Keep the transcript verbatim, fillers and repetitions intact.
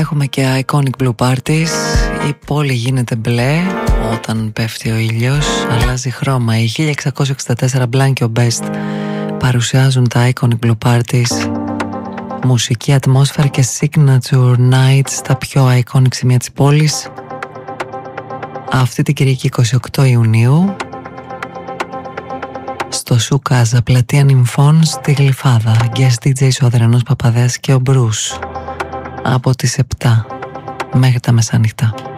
Έχουμε και Iconic Blue Parties. Η πόλη γίνεται μπλε όταν πέφτει ο ήλιος, αλλάζει χρώμα. Οι χίλια εξακόσια εξήντα τέσσερα Blanco Best παρουσιάζουν τα Iconic Blue Parties. Μουσική, ατμόσφαιρα και signature nights στα πιο iconic σημεία της πόλης. Αυτή την Κυριακή είκοσι οκτώ Ιουνίου στο Σουκάζα, πλατεία Νυμφών στη Γλυφάδα. Guest ντι τζέι ο Αδριανός Παπαδέας και ο Μπρούς από τις επτά μέχρι τα μεσάνυχτα.